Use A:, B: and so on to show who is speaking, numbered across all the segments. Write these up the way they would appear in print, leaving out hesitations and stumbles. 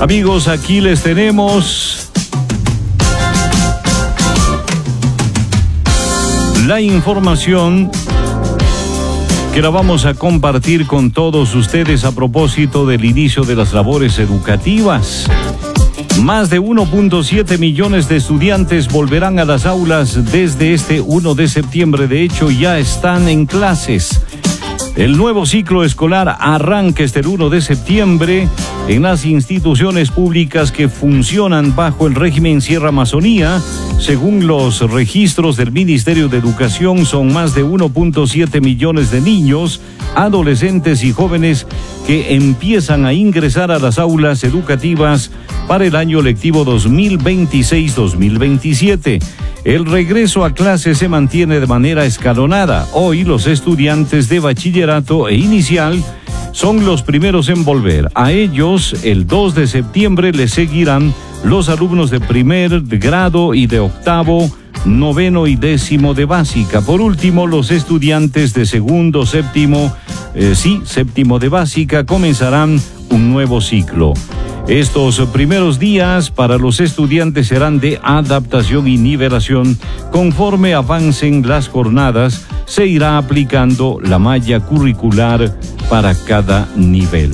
A: Amigos, aquí les tenemos la información que la vamos a compartir con todos ustedes a propósito del inicio de las labores educativas. Más de 1.7 millones de estudiantes volverán a las aulas desde este 1 de septiembre. De hecho, ya están en clases. El nuevo ciclo escolar arranca el 1 de septiembre en las instituciones públicas que funcionan bajo el régimen Sierra Amazonía. Según los registros del Ministerio de Educación, son más de 1.7 millones de niños, adolescentes y jóvenes que empiezan a ingresar a las aulas educativas para el año lectivo 2026-2027. El regreso a clases se mantiene de manera escalonada. Hoy los estudiantes de bachillerato e inicial son los primeros en volver. A ellos, el 2 de septiembre les seguirán los alumnos de primer grado y de octavo, noveno y décimo de básica. Por último, los estudiantes de segundo, séptimo de básica comenzarán un nuevo ciclo. Estos primeros días para los estudiantes serán de adaptación y nivelación. Conforme avancen las jornadas, se irá aplicando la malla curricular para cada nivel.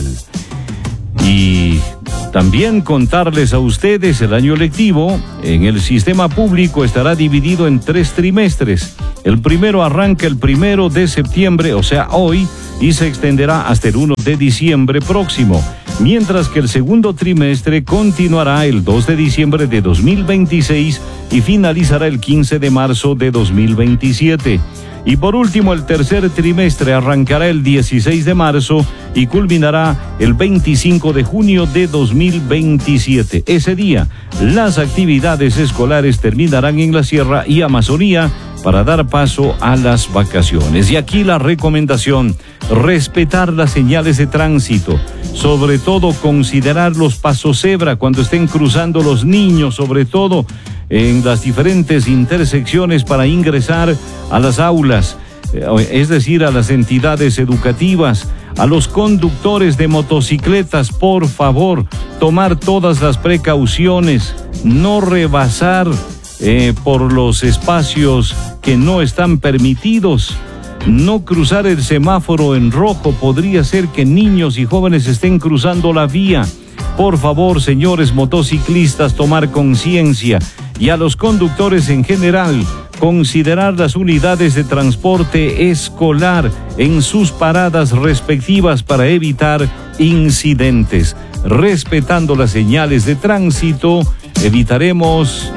A: Y también contarles a ustedes, el año lectivo en el sistema público estará dividido en 3 trimestres. El primero arranca el 1 de septiembre, o sea, hoy, y se extenderá hasta el 1 de diciembre próximo. Mientras que el segundo trimestre continuará el 2 de diciembre de 2026 y finalizará el 15 de marzo de 2027. Y por último, el tercer trimestre arrancará el 16 de marzo y culminará el 25 de junio de 2027. Ese día, las actividades escolares terminarán en la Sierra y Amazonía para dar paso a las vacaciones. Y aquí la recomendación: respetar las señales de tránsito, sobre todo considerar los pasos cebra cuando estén cruzando los niños, sobre todo en las diferentes intersecciones para ingresar a las aulas, es decir, a las entidades educativas. A los conductores de motocicletas, por favor, tomar todas las precauciones, no rebasar por los espacios que no están permitidos, no cruzar el semáforo en rojo. Podría ser que niños y jóvenes estén cruzando la vía. Por favor, señores motociclistas, tomar conciencia. Y a los conductores en general, considerar las unidades de transporte escolar en sus paradas respectivas para evitar incidentes. Respetando las señales de tránsito, evitaremos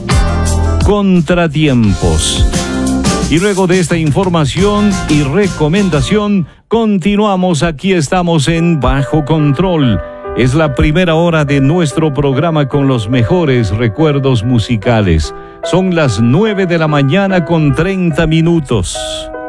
A: contratiempos. Y luego de esta información y recomendación, continuamos. Aquí estamos en Bajo Control. Es la primera hora de nuestro programa con los mejores recuerdos musicales. Son las 9 de la mañana con 30 minutos.